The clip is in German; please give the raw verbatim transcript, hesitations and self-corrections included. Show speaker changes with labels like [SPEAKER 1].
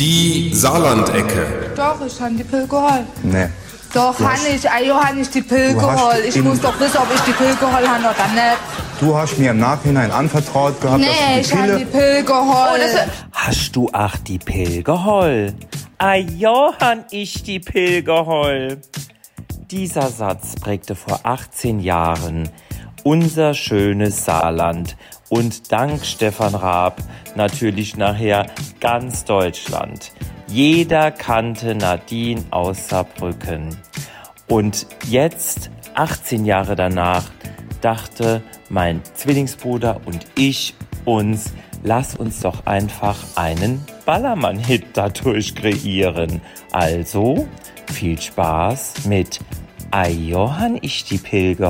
[SPEAKER 1] die Saarlandecke.
[SPEAKER 2] Doch, ich habe die Pille geholt.
[SPEAKER 3] Nee.
[SPEAKER 2] Doch,
[SPEAKER 3] Du
[SPEAKER 2] habe
[SPEAKER 3] hast-
[SPEAKER 2] ich. Ah, habe ich die Pille
[SPEAKER 3] Du hast
[SPEAKER 2] geholt. Ich
[SPEAKER 3] in-
[SPEAKER 2] muss doch wissen, ob ich die Pille geholt habe oder nicht.
[SPEAKER 3] Du hast mir im Nachhinein anvertraut gehabt, dass
[SPEAKER 2] Nee,
[SPEAKER 3] du
[SPEAKER 2] ich
[SPEAKER 3] die
[SPEAKER 2] habe die
[SPEAKER 3] Pille...
[SPEAKER 2] Pille geholt.
[SPEAKER 4] Hast du ach die Pil geholl? Ah ja, han ich die Pil geholl. Dieser Satz prägte vor achtzehn Jahren unser schönes Saarland und dank Stefan Raab natürlich nachher ganz Deutschland. Jeder kannte Nadine aus Saarbrücken. Und jetzt, achtzehn Jahre danach, dachte mein Zwillingsbruder und ich uns, lass uns doch einfach einen Ballermann-Hit dadurch kreieren. Also, viel Spaß mit Ai Johann ich die Pilger.